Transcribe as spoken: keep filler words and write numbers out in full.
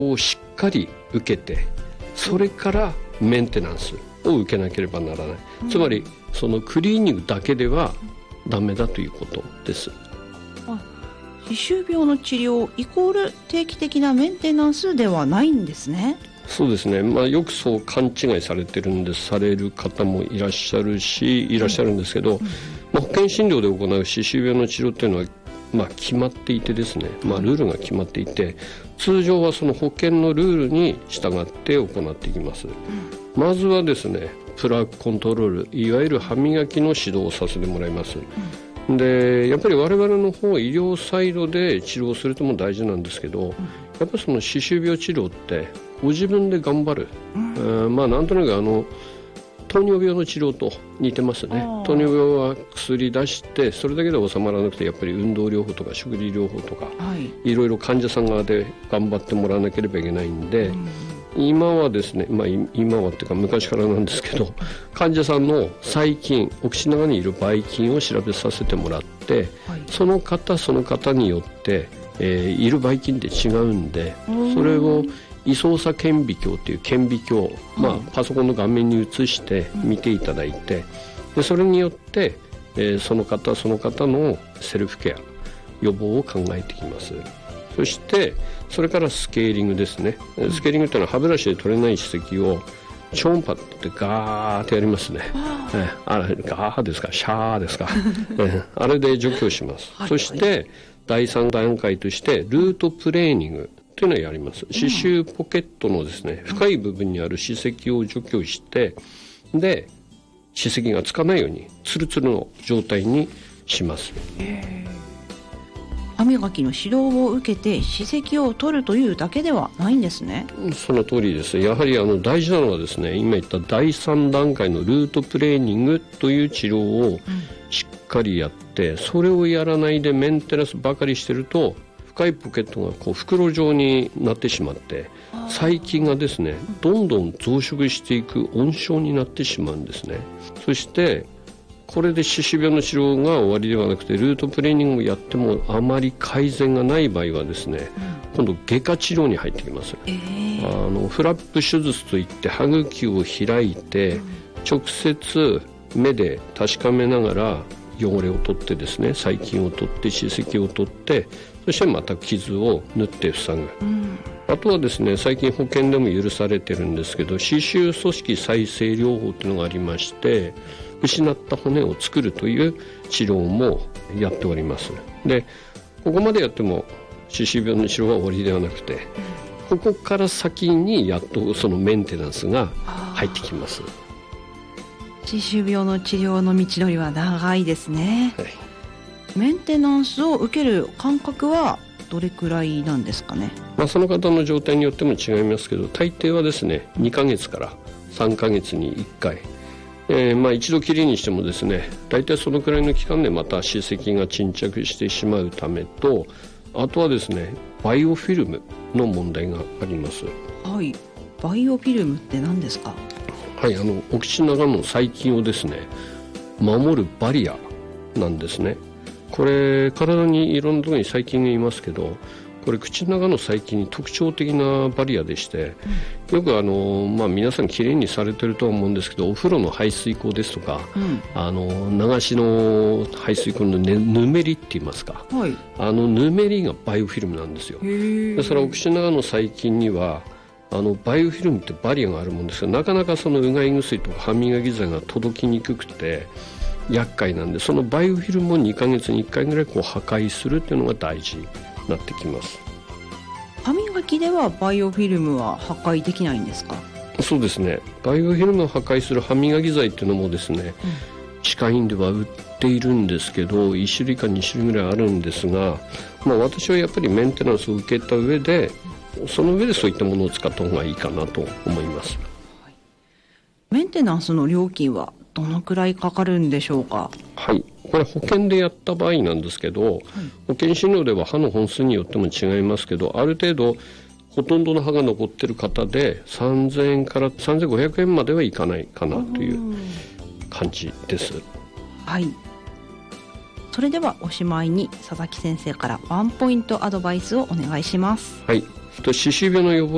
をしっかり受けて、それからメンテナンスを受けなければならない、うん、つまりそのクリーニングだけではダメだということです。 歯周病の治療イコール定期的なメンテナンスではないんですね。 そうですね、まあ、よくそう勘違いされてるんですされる方もいらっしゃるしいらっしゃるんですけど、うんまあ、保険診療で行う歯周病の治療っていうのは、まあ、決まっていてですね、まあ、ルールが決まっていて、通常はその保険のルールに従って行っていきます、うん、まずはですねプラークコントロール、いわゆる歯磨きの指導をさせてもらいます、うん、でやっぱり我々の方医療サイドで治療するとも大事なんですけど、うん、やっぱりその歯周病治療ってご自分で頑張る、うんえー、まあなんとなくあの糖尿病の治療と似てますね。糖尿病は薬出してそれだけで収まらなくて、やっぱり運動療法とか食事療法とか、はい、いろいろ患者さん側で頑張ってもらわなければいけないんで、うん、今はですね、まあ、今はっていうか昔からなんですけど、患者さんの細菌、お口の中にいるばい菌を調べさせてもらって、はい、その方その方によって、えー、いるばい菌って違うんで、それを位相差顕微鏡という顕微鏡、まあ、パソコンの画面に映して見ていただいて、でそれによって、えー、その方その方のセルフケア予防を考えていきます。そしてそれからスケーリングですね。スケーリングというのは歯ブラシで取れない歯石を超音波ってガーってやりますね。えあれガーですかシャーですか、えあれで除去します、はい、そしてだいさん段階としてルートプレーニングというのをやります。歯周ポケットのですね、深い部分にある歯石を除去して、で歯石がつかないようにツルツルの状態にします。 歯磨きの指導を受けて歯石を取るというだけではないんですね。 その通りです。やはりあの大事なのはですね、今言っただいさん段階のルートプレーニングという治療をしっかりやって、それをやらないでメンテナンスばかりしてると深いポケットがこう袋状になってしまって、細菌がですねどんどん増殖していく温床になってしまうんですね。そしてこれで歯周病の治療が終わりではなくて、ルートプレーニングをやってもあまり改善がない場合はですね、うん、今度外科治療に入ってきます、えー、あのフラップ手術といって歯茎を開いて、うん、直接目で確かめながら汚れを取ってですね、細菌を取って歯石を取って、そしてまた傷を縫って塞ぐ、うん、あとはですね、最近保険でも許されてるんですけど、歯周組織再生療法というのがありまして、失った骨を作るという治療もやっております。でここまでやっても歯周病の治療は終わりではなくて、ここから先にやっとそのメンテナンスが入ってきます。 歯周病の治療の道のりは長いですね、はい、メンテナンスを受ける間隔はどれくらいなんですかね。 まあ、その方の状態によっても違いますけど、大抵はですねにかげつからさんかげつにいっかい、えー、まあ一度きりにしてもですね、大体そのくらいの期間でまた歯石が沈着してしまうためと、あとはですねバイオフィルムの問題があります。 はい、バイオフィルムって何ですか。 はい、あのお口の中の細菌をですね守るバリアなんですね。これ体にいろんなところに細菌がいますけど、これ口の中の細菌に特徴的なバリアでして、うん、よくあの、まあ、皆さんきれいにされてるとは思うんですけど、お風呂の排水口ですとか、うん、あの流しの排水口の、ね、ぬめりって言いますか、はい、あのぬめりがバイオフィルムなんですよ。でそれはお口の中の細菌にはあのバイオフィルムってバリアがあるもんですが、なかなかそのうがい薬とか歯磨き剤が届きにくくて厄介なんで、そのバイオフィルムをにかげつにいっかいぐらいこう破壊するっていうのが大事になってきます。 歯磨きではバイオフィルムは破壊できないんですか。 そうですね、バイオフィルムを破壊する歯磨き剤っていうのもですね、うん、歯科医院では売っているんですけど、いち種類かに種類ぐらいあるんですが、まあ、私はやっぱりメンテナンスを受けた上で、その上でそういったものを使った方がいいかなと思います、 はい、メンテナンスの料金はどのくらいかかるんでしょうか。 はい、これ保険でやった場合なんですけど、はい、保険診療では歯の本数によっても違いますけど、ある程度ほとんどの歯が残っている方でさんぜんえんからさんぜんごひゃくえんまではいかないかなという感じです。 はい、それではおしまいに佐々木先生からワンポイントアドバイスをお願いします。 はい、歯周病の予防